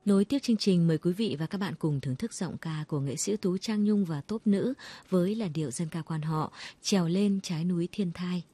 Nối tiếp chương trình, mời quý vị và các bạn cùng thưởng thức giọng ca của nghệ sĩ ưu tú Trang Nhung và tốp nữ với làn điệu dân ca quan họ Trèo lên trái núi Thiên Thai.